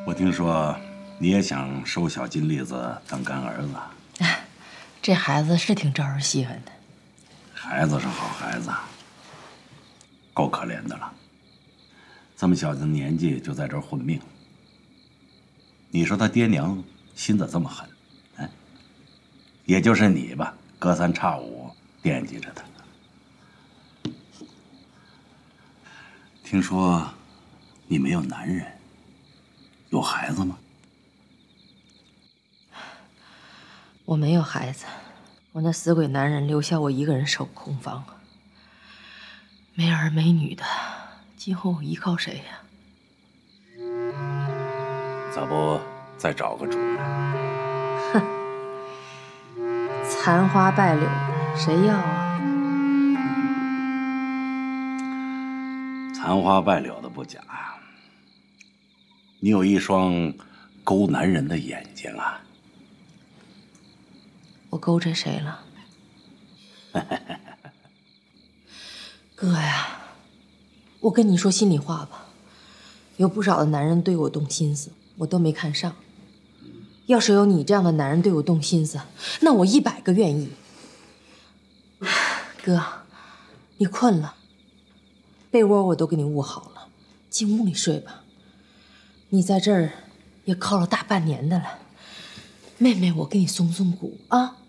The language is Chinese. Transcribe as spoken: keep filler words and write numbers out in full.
我听说你也想收小金栗子当干儿子。 哎，这孩子是挺招人稀罕的。 孩子是好孩子，够可怜的了。这么小的年纪就在这儿混命。你说他爹娘心咋这么狠？哎，也就是你吧，隔三差五惦记着他。听说你没有男人，有孩子吗？ 我没有孩子，我那死鬼男人留下我一个人守空房，没儿没女的，今后我依靠谁呀？ 咋不再找个主呢？ 哼，残花败柳的，谁要啊？ 残花败柳的不假呀，你有一双勾男人的眼睛啊！ 我勾着谁了？哥呀，我跟你说心里话吧，有不少的男人对我动心思，我都没看上。要是有你这样的男人对我动心思，那我一百个愿意。哥，你困了，被窝我都给你捂好了，进屋里睡吧。你在这儿也靠了大半年的了，妹妹我给你松松骨啊。